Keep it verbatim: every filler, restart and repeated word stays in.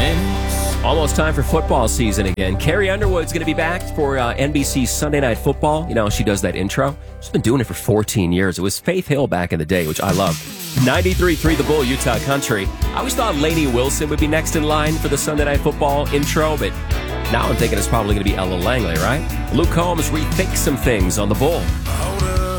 Almost time for football season again. Carrie Underwood's going to be back for uh, N B C's Sunday Night Football. You know, she does that intro. She's been doing it for fourteen years. It was Faith Hill back in the day, which I love. ninety-three point three The Bull, Utah Country. I always thought Lainey Wilson would be next in line for the Sunday Night Football intro, but now I'm thinking it's probably going to be Ella Langley, right? Luke Combs rethinks some things on The Bull.